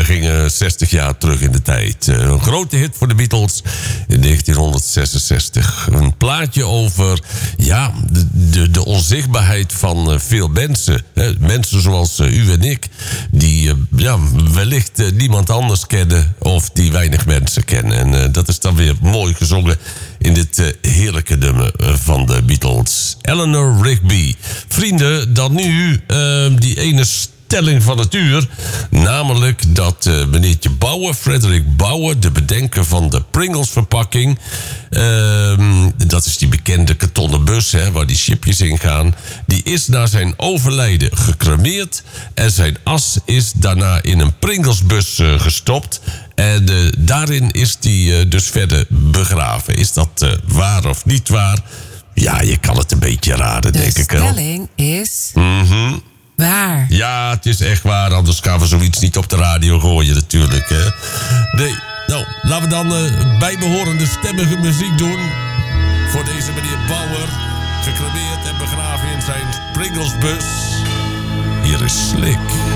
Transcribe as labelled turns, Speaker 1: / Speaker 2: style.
Speaker 1: we gingen 60 jaar terug in de tijd. Een grote hit voor de Beatles in 1966. Een plaatje over de onzichtbaarheid van veel mensen. Mensen zoals u en ik, die wellicht niemand anders kennen of die weinig mensen kennen. En dat is dan weer mooi gezongen in dit heerlijke nummer van de Beatles. Eleanor Rigby. Vrienden, dan nu die ene stelling van het uur. Namelijk dat meneertje Bauer, Frederik Bauer, de bedenker van de Pringles verpakking. Dat is die bekende kartonnen bus waar die chipjes in gaan. Die is na zijn overlijden gecremeerd. En zijn as is daarna in een Pringlesbus gestopt. En daarin is die dus verder begraven. Is dat waar of niet waar? Ja, je kan het een beetje raden, denk ik wel.
Speaker 2: De stelling is waar.
Speaker 1: Ja, het is echt waar. Anders gaan we zoiets niet op de radio gooien natuurlijk. Hè. Nee, nou, laten we dan bijbehorende stemmige muziek doen. Voor deze meneer Bauer. Gecremeerd en begraven in zijn Pringlesbus. Hier is Slick.